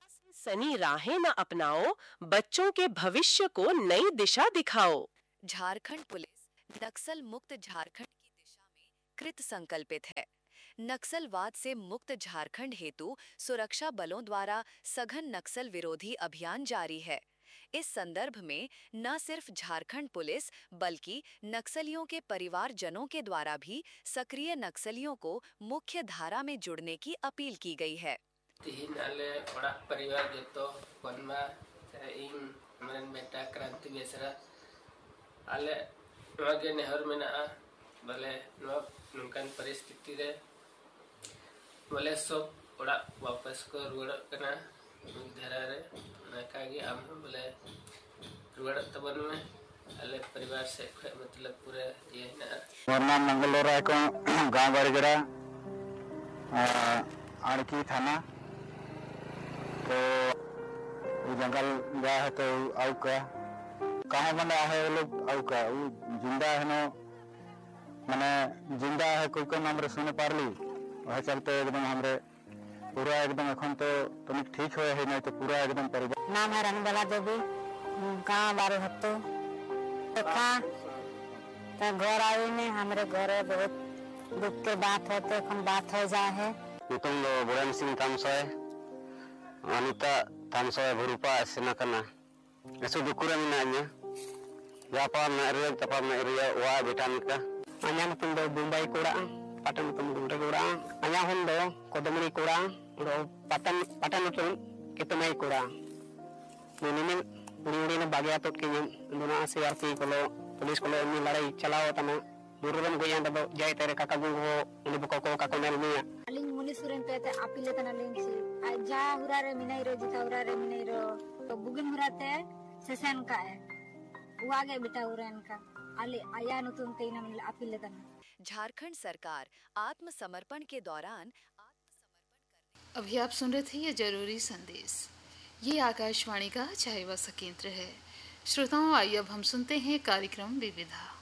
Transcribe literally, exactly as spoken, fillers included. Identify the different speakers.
Speaker 1: सनी राहें न अपनाओ, बच्चों के भविष्य को नई दिशा दिखाओ।
Speaker 2: झारखंड पुलिस नक्सल मुक्त झारखंड की दिशा में कृत संकल्पित है। नक्सलवाद से मुक्त झारखंड हेतु सुरक्षा बलों द्वारा सघन नक्सल विरोधी अभियान जारी है। इस संदर्भ में न सिर्फ झारखंड पुलिस बल्कि नक्सलियों के परिवारजनों के द्वारा भी सक्रिय नक्सलियों को मुख्य धारा में जुड़ने की अपील की गई है।
Speaker 3: तिहिन आले ओड़ा परिवार जतो कोनमा इन मन बेटा क्रांति बेसरा आले नवागे नेहर मेना भले नवा नुनकान परिस्थिति रे भले सब ओड़ा वापस को रुवाड़ कना धारा रे नाकागे आम भले रुवाड़ तबन में आले परिवार से मतलब पूरे ये ना
Speaker 4: मोर नाम मंगलोरा को गांव बरगड़ा आड़की थाना तो जंगल गया है तो आउ का कहाँ बना है वो लोग आउ का वो जिंदा है ना मैंने जिंदा है कोई को नाम रे सुने पारली वह चलते एकदम हमरे पूरा एकदम अखन तो तुम ठीक हुए है नहीं तो पूरा एकदम परिवार।
Speaker 5: नाम है रनबाला देवी, गाँव बारो हत्तो देखा तो घर आए ने हमारे घर बहुत दुख के बात होते हम बात हो जाए है।
Speaker 4: तुम लोग बुरान सिंह तामसोय अनिता तामसोय भरूपा सेना करना ऐसे दुकुरा मिनान्या जापा में रियल तपा में रियल वा बेटा निका अन्या तुम दो मुंबई कोड़ा पाटन तुम गुंडे कोड़ा अन्या हम दो कोदमरी कोड़ा रो पाटन पाटन तुम कितने कोड़ा मैंने में उड़ी ने बागिया तो के दोना सीआरपी कोलो पुलिस कोलो में लड़ाई चलाओ तना बुरुरन गोया दो जाय तेरे काका गुंगो उनी बको को काको नेल मिया
Speaker 5: अलिंग मुनि सुरेन पे ते अपीले तना लेंसी आ जा हुरा रे मिनाई रो जिता हुरा रे मिनाई रो तो बुगिन हुराते सेसन का है वो आगे बेटा हुरन का आले आया न तुम तेना मिल अपीले तना।
Speaker 2: झारखंड सरकार आत्मसमर्पण के दौरान आत्मसमर्पण करने।
Speaker 6: अभी आप सुन रहे थे ये जरूरी संदेश। ये आकाशवाणी का चाहेवासा केंद्र है। श्रोताओं, आइए अब हम सुनते हैं कार्यक्रम विविधा।